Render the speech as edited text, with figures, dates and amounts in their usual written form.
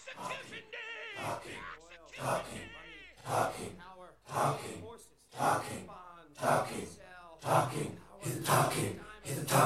Execution day! Talking. Execution Money. day! Talking. Power. Talking. Horses. Talking. Bonds. Talking. Sell. Talking. Power. He's a talking. Diamonds. He's a talking.